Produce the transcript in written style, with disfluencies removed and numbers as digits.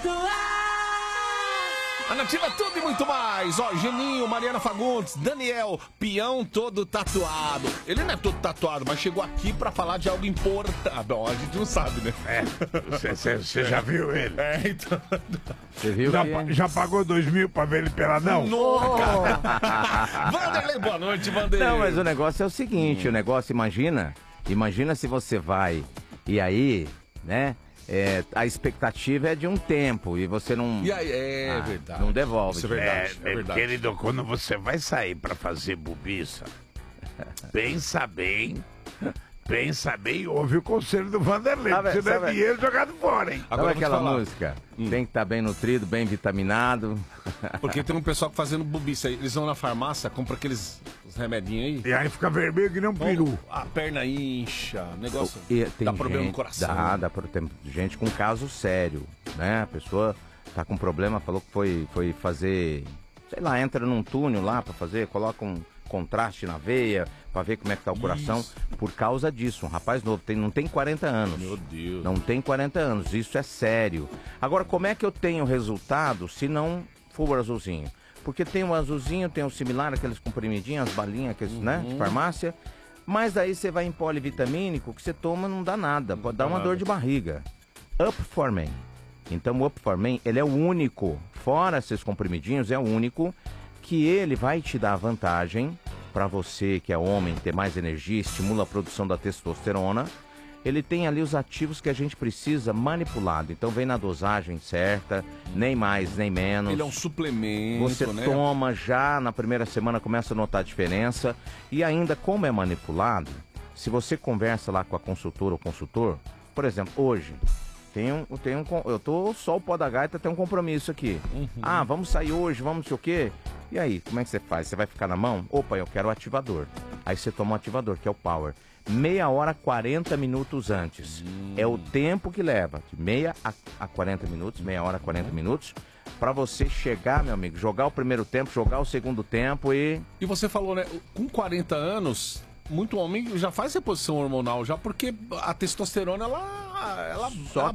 A Nativa tudo e muito mais. Ó, Geninho, Mariana Fagundes, Daniel, peão todo tatuado. Ele não é todo tatuado, mas chegou aqui pra falar de algo importante. Bom, a gente não sabe, né? Você já viu ele? Então... Você viu Já pagou 2.000 pra ver ele peladão? Vanderlei, boa noite, Vanderlei. Não, mas o negócio é o seguinte, o negócio, imagina se você vai e aí, né, a expectativa é de um tempo e você não... E aí, verdade. Não devolve. Isso é verdade, é verdade. Querido, quando você vai sair pra fazer bobiça, pensa bem, ouve o conselho do Vanderlei. Você não é dinheiro jogado fora, hein? Sabe aquela música? Tem que estar bem nutrido, bem vitaminado. Porque tem um pessoal fazendo bobiça aí. Eles vão na farmácia, compram aqueles remedinhos aí. E aí fica vermelho que nem um peru. A perna incha, o negócio Tem dá problema no coração. Tem gente com caso sério, né? A pessoa tá com problema, falou que foi fazer, sei lá, entra num túnel lá pra fazer, coloca um contraste na veia pra ver como é que tá o coração. Por causa disso, um rapaz novo, não tem 40 anos. Meu Deus. Não tem 40 anos, isso é sério. Agora, como é que eu tenho resultado se não for o azulzinho? Porque tem o azulzinho, tem o similar, aqueles comprimidinhos, as balinhas, aqueles, né, de farmácia. Mas aí você vai em polivitamínico, que você toma não dá nada, pode dar uma dor de barriga. Up4Men. Então o Up4Men, ele é o único, fora esses comprimidinhos, é o único que ele vai te dar vantagem para você que é homem, ter mais energia, estimula a produção da testosterona. Ele tem ali os ativos que a gente precisa manipulado. Então vem na dosagem certa, nem mais, nem menos. Ele é um suplemento, Você né? toma já na primeira semana, começa a notar a diferença. E ainda, como é manipulado, se você conversa lá com a consultora ou consultor, por exemplo, hoje, eu tô só o pó da gaita, tem um compromisso aqui. Ah, vamos sair hoje, vamos não sei o quê. E aí, como é que você faz? Você vai ficar na mão? Opa, eu quero o ativador. Aí você toma o ativador, que é o Power. Meia hora, 40 minutos antes. É o tempo que leva, de meia a 40 minutos, meia hora, 40 minutos, pra você chegar, meu amigo, jogar o primeiro tempo, jogar o segundo tempo e... E você falou, né, com 40 anos, muito homem já faz reposição hormonal já, porque a testosterona, ela Só